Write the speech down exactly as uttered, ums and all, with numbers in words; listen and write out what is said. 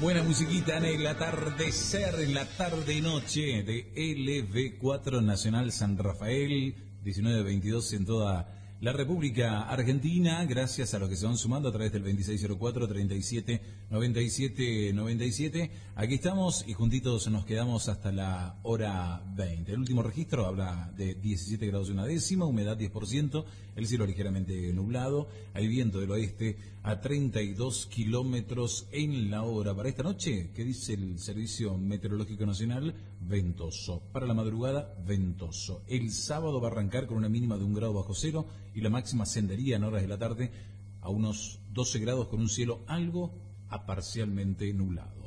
Buena musiquita en el atardecer, en la tarde-noche de L V cuatro Nacional San Rafael, diecinueve veintidós en toda la República Argentina. Gracias a los que se van sumando a través del veintiséis cero cuatro, treinta y siete, noventa y siete, noventa y siete. Aquí estamos y juntitos nos quedamos hasta la hora veinte. El último registro habla de diecisiete grados y una décima, humedad diez por ciento, el cielo ligeramente nublado, hay viento del oeste a treinta y dos kilómetros en la hora. Para esta noche, ¿qué dice el Servicio Meteorológico Nacional? Ventoso. Para la madrugada, ventoso. El sábado va a arrancar con una mínima de un grado bajo cero y la máxima ascendería en horas de la tarde a unos doce grados con un cielo algo a parcialmente nublado.